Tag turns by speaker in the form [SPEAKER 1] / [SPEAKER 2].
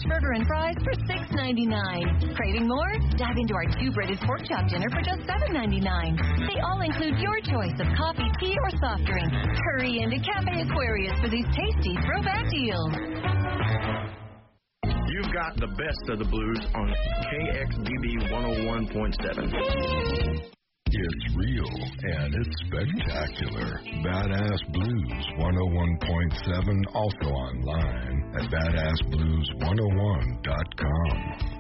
[SPEAKER 1] smash burger and fries for $6.99. Craving more? Dive into our 2 breaded pork chop dinner for just $7.99. They all include your choice of coffee, tea, or soft drink. Hurry into Cafe Aquarius for these tasty throwback deals.
[SPEAKER 2] You've got the best of the blues on KXDB 101.7.
[SPEAKER 3] It's real and it's spectacular. Badass Blues 101.7, also online at badassblues101.com.